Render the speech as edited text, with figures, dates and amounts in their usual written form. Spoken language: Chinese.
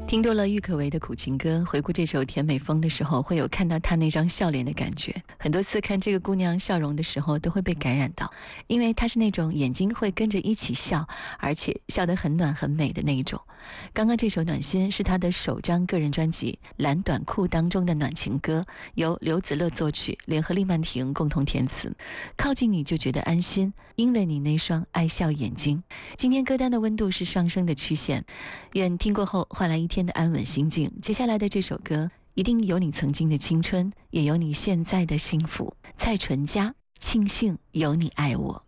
听多了郁可唯的苦情歌，回顾这首甜美风的时候，会有看到她那张笑脸的感觉。很多次看这个姑娘笑容的时候，都会被感染到，因为她是那种眼睛会跟着一起笑，而且笑得很暖很美的那一种。刚刚这首《暖心》是她的首张个人专辑《蓝短裤》当中的暖情歌，由刘子乐作曲，联合厉曼婷共同填词。靠近你就觉得安心，因为你那双爱笑眼睛。今天歌单的温度是上升的曲线，愿听过后换来一天的安稳心境。接下来的这首歌一定有你曾经的青春，也有你现在的幸福。蔡淳佳，庆幸有你爱我。